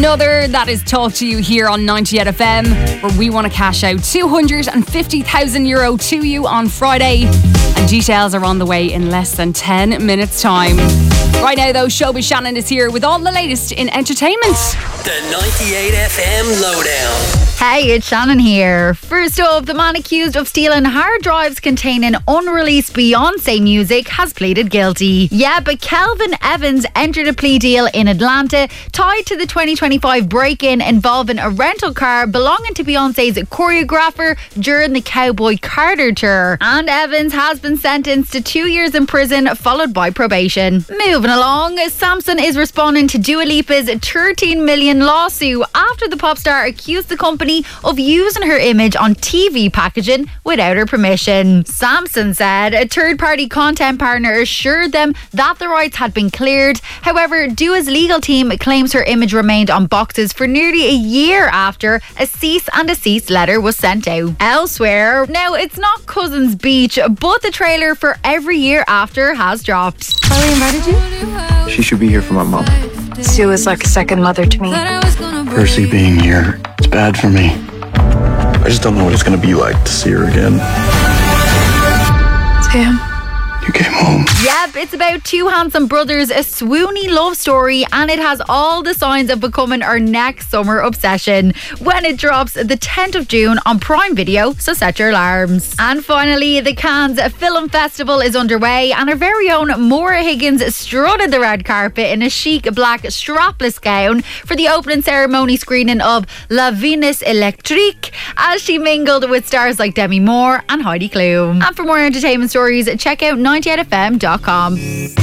another that is taught to you here on 98 FM, where we want to cash out €250,000 to you on Friday. And details are on the way in less than 10 minutes' time. Right now, though, Showbiz Shannon is here with all the latest in entertainment. The 98 FM Lowdown. Hey, it's Shannon here. First up, the man accused of stealing hard drives containing unreleased Beyonce music has pleaded guilty. Yeah, but Kelvin Evans entered a plea deal in Atlanta tied to the 2025 break-in involving a rental car belonging to Beyonce's choreographer during the Cowboy Carter tour. And Evans has been sentenced to 2 years in prison, followed by probation. Moving along, Samsung is responding to Dua Lipa's $13 million lawsuit after the pop star accused the company of using her image on TV packaging without her permission. Samsung said a third-party content partner assured them that the rights had been cleared. However, Dua's legal team claims her image remained on boxes for nearly a year after a cease and desist letter was sent out. Elsewhere, now it's not Cousins Beach, but the trailer for Every Year After has dropped. Chloe invited you? She should be here for my mom. Sue is like a second mother to me. Percy being here, it's bad for me. I just don't know what it's going to be like to see her again. Sam. You came home. Yep, it's about two handsome brothers, a swoony love story, and it has all the signs of becoming our next summer obsession when it drops the 10th of June on Prime Video, so set your alarms. And finally, the Cannes Film Festival is underway, and our very own Maura Higgins strutted the red carpet in a chic black strapless gown for the opening ceremony screening of La Venus Electrique, as she mingled with stars like Demi Moore and Heidi Klum. And for more entertainment stories, check out 98fm.com.